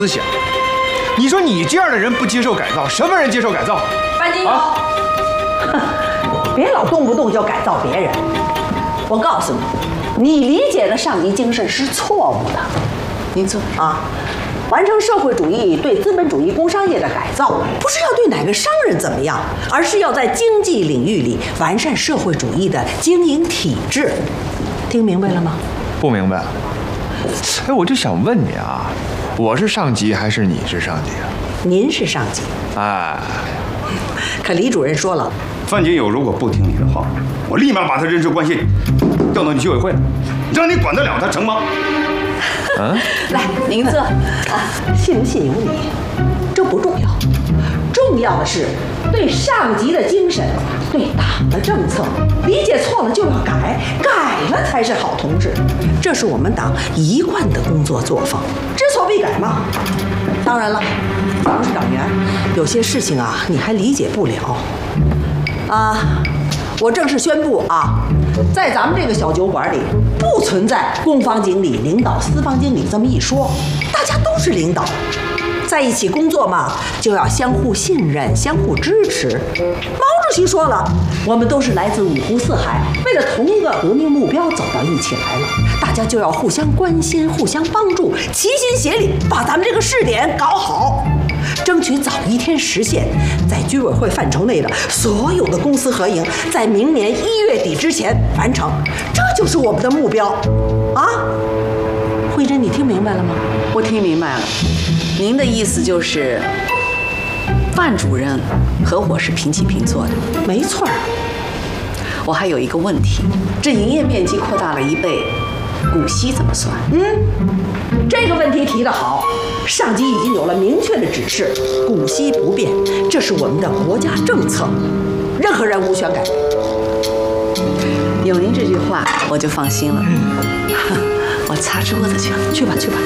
思想。你说你这样的人不接受改造，什么人接受改造？ 范金友，别老动不动就改造别人。我告诉你，你理解的上级精神是错误的。您坐啊。完成社会主义对资本主义工商业的改造，不是要对哪个商人怎么样，而是要在经济领域里完善社会主义的经营体制。听明白了吗？ 不明白。哎，我就想问你啊，我是上级还是你是上级啊？ 您是上级。 哎， 可李主任说了， 范金友如果不听你的话，我立马把他人事关系调到你居委会，让你管得了他成吗？ 嗯， 来，您坐啊，信不信由你，这不重要，重要的是对上级的精神，对党的政策，理解错了就要改，改了才是好同志，这是我们党一贯的工作作风，知错必改嘛。当然了，董事长员，有些事情啊，你还理解不了啊。我正式宣布啊，在咱们这个小酒馆里，不存在公方经理、领导、私方经理这么一说，大家都是领导，在一起工作嘛，就要相互信任、相互支持。毛主席说了，我们都是来自五湖四海，为了同一个革命目标走到一起来了，大家就要互相关心、互相帮助，齐心协力，把咱们这个试点搞好。争取早一天实现，在居委会范畴内的所有的公私合营，在明年1月底之前完成，这就是我们的目标，啊！慧珍，你听明白了吗？ 我听明白了，您的意思就是，范主任和我是平起平坐的。 没错儿。 我还有一个问题，这营业面积扩大了1倍，股息怎么算？ 这个问题提得好，上级已经有了明确的指示，股息不变，这是我们的国家政策，任何人无权改变。 有您这句话，我就放心了。我擦桌子去了， 去吧去吧。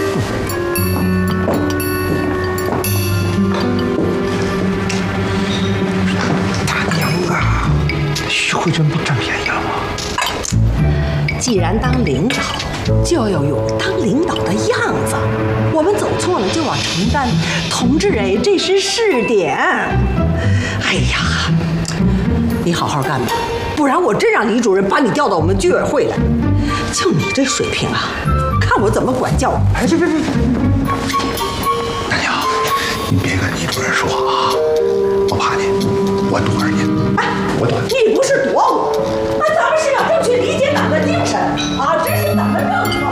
大娘啊，徐慧珍不占便宜了吗？ 既然当领导，就要有当领导的样子。我们走错了就要承担，同志哎，这是试点。哎呀，你好好干吧，不然我真让李主任把你调到我们居委会来。就你这水平啊，看我怎么管教你。 哎，别！大娘，你别跟李主任说啊，我怕你，我躲着你。 哎，我躲你不是躲我，咱们是要争取理解党的精神啊，执行党的政策。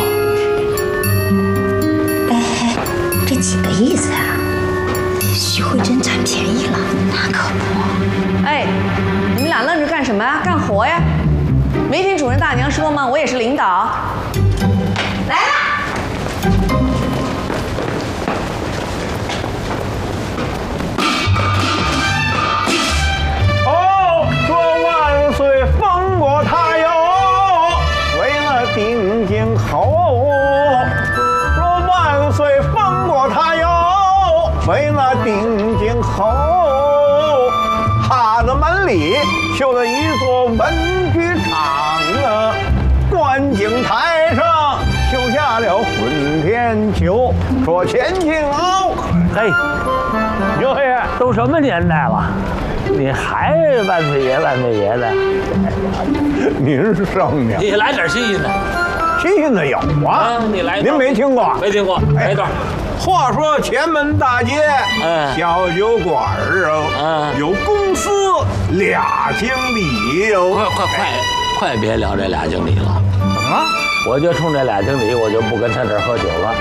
这几个意思啊？徐慧珍占便宜了，那可不。 哎，你们俩愣着干什么呀？干活呀！没听主任大娘说吗？我也是领导。来了。 哦，说万岁封国他哟，为了定京侯。说万岁封国他哟，为了定京侯。哈子门里修了一座文具厂啊，观景台上修下了混天球，说前景傲。 嘿，刘爷，都什么年代了，你还万岁爷万岁爷的？ 您生的， 你来点新鲜的， 新鲜的有啊， 你来， 您没听过？ 没听过，来一段。 话说前门大街，小酒馆儿有公司俩经理哟。 快别聊这俩经理了。 怎么了？ 我就冲这俩经理，我就不跟他这儿喝酒了。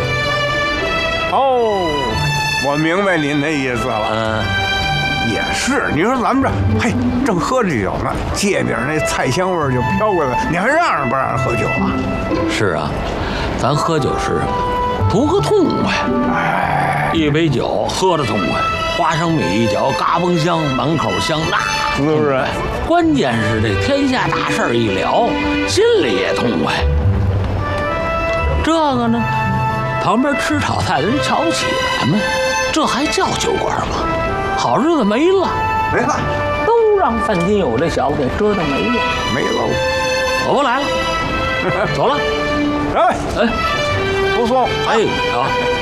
哦，我明白您的意思了。也是，你说咱们这，嘿，正喝着酒呢，街边那菜香味就飘过来，你还让人不让人喝酒啊？ 是啊，咱喝酒是图个痛快。 哎， 一杯酒喝着痛快，花生米一嚼，嘎嘣香，满口香，那是不是？ 关键是这天下大事儿一了，心里也痛快。这个呢，旁边吃炒菜的人瞧不起咱们，这还叫酒馆吗？好日子没了， 没了， 都让范金友这小子给折腾没了， 没了。 我不来了，走了。 哎，不送。 哎，好。